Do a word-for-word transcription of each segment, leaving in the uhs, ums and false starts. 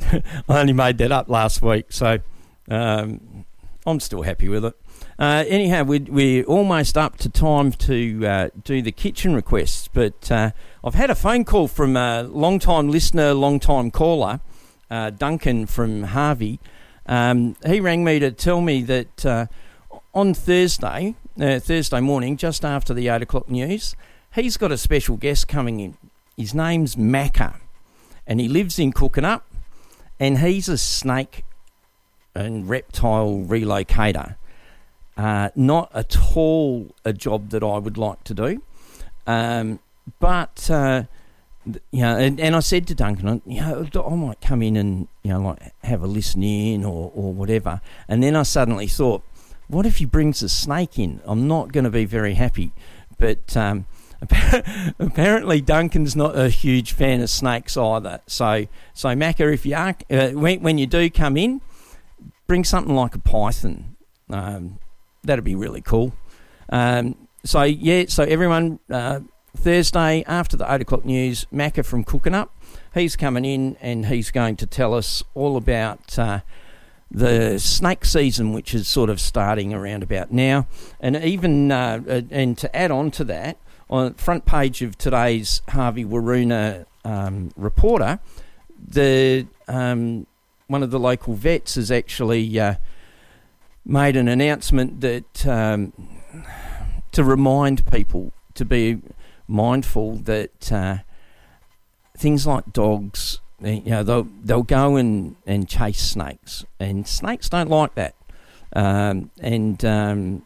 I only made that up last week, so um, I'm still happy with it. Uh, anyhow, we, we're almost up to time to uh, do the kitchen requests, but uh, I've had a phone call from a long-time listener, long-time caller, uh, Duncan from Harvey. Um, he rang me to tell me that uh, on Thursday, uh, Thursday morning, just after the eight o'clock news, he's got a special guest coming in. His name's Macca, and he lives in Cookinup, and he's a snake and reptile relocator. Uh, not at all a job that I would like to do. Um, but, uh, you know, and, and I said to Duncan, you know, I might come in and, you know, like have a listen in or, or whatever. And then I suddenly thought, what if he brings a snake in? I'm not going to be very happy. But um, apparently Duncan's not a huge fan of snakes either. So, so Macca, if you are, uh, when, when you do come in, bring something like a python. Um That'd be really cool. Um, so, yeah, so everyone, uh, Thursday after the eight o'clock news, Macca from Cookinup, he's coming in and he's going to tell us all about uh, the snake season, which is sort of starting around about now. And even, uh, and to add on to that, on the front page of today's Harvey Waroona um, Reporter, the um, one of the local vets has actually... Uh, made an announcement that um, to remind people to be mindful that uh, things like dogs, you know, they'll they'll go and, and chase snakes, and snakes don't like that. Um, and um,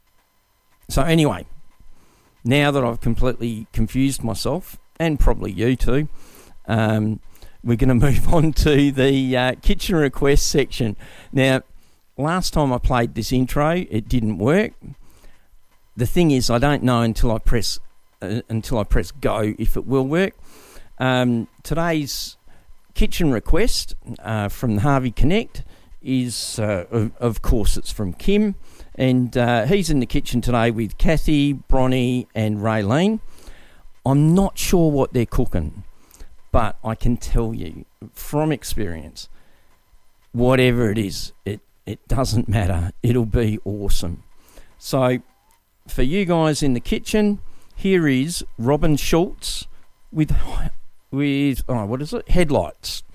so anyway, now that I've completely confused myself, and probably you too, um, we're going to move on to the uh, kitchen request section. Now, last time I played this intro, it didn't work. The thing is, I don't know until I press uh, until I press go if it will work. Um, today's kitchen request uh, from the Harvey Connect is, uh, of, of course, it's from Kim, and uh, he's in the kitchen today with Kathy, Bronnie, and Raylene. I'm not sure what they're cooking, but I can tell you from experience, whatever it is, it It doesn't matter. It'll be awesome. So, for you guys in the kitchen, here is Robin Schultz with, with oh, what is it? Headlights.